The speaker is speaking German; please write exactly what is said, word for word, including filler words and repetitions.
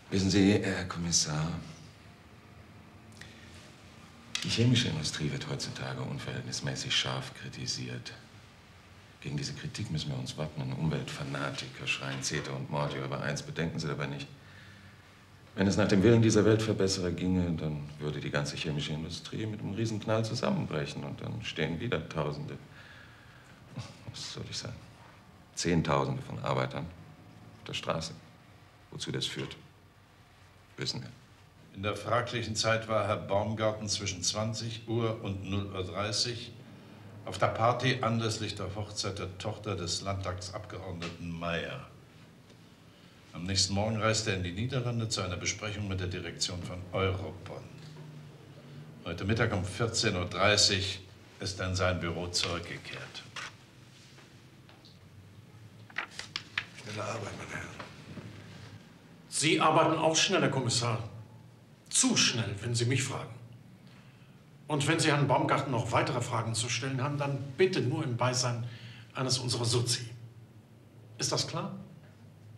Wissen Sie, Herr Kommissar, die chemische Industrie wird heutzutage unverhältnismäßig scharf kritisiert. Gegen diese Kritik müssen wir uns wappnen. Umweltfanatiker schreien Zeter und Mordio, aber eins bedenken Sie dabei nicht. Wenn es nach dem Willen dieser Weltverbesserer ginge, dann würde die ganze chemische Industrie mit einem Riesenknall zusammenbrechen und dann stehen wieder Tausende, was soll ich sagen, Zehntausende von Arbeitern auf der Straße. Wozu das führt, wissen wir. In der fraglichen Zeit war Herr Baumgarten zwischen zwanzig Uhr und null Uhr dreißig auf der Party anlässlich der Hochzeit der Tochter des Landtagsabgeordneten Mayer. Am nächsten Morgen reiste er in die Niederlande zu einer Besprechung mit der Direktion von Europol. Heute Mittag um vierzehn Uhr dreißig ist er in sein Büro zurückgekehrt. Schnelle Arbeit, meine Herren. Sie arbeiten auch schnell, Herr Kommissar. Zu schnell, wenn Sie mich fragen. Und wenn Sie Herrn Baumgarten noch weitere Fragen zu stellen haben, dann bitte nur im Beisein eines unserer Sozi. Ist das klar?